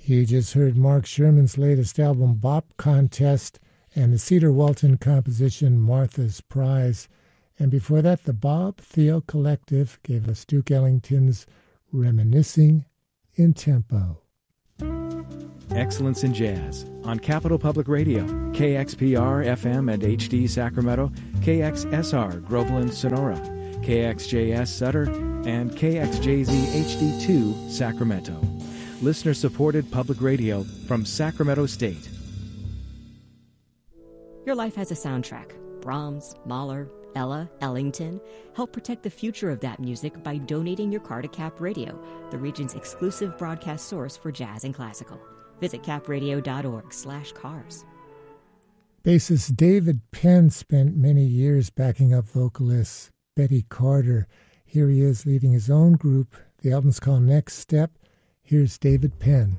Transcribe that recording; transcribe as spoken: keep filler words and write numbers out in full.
You just heard Mark Sherman's latest album, Bop Contest, and the Cedar Walton composition, Martha's Prize. And before that, the Bob Theo Collective gave us Duke Ellington's Reminiscing in Tempo. Excellence in Jazz on Capital Public Radio, K X P R F M and H D Sacramento, K X S R Groveland Sonora, K X J S Sutter, and K X J Z H D two Sacramento. Listener-supported public radio from Sacramento State. Your life has a soundtrack. Brahms, Mahler, Ella, Ellington. Help protect the future of that music by donating your car to Cap Radio, the region's exclusive broadcast source for jazz and classical. Visit capradio.org slash cars. Bassist David Penn spent many years backing up vocalist Betty Carter. Here he is leading his own group. The album's called Next Step. Here's David Penn.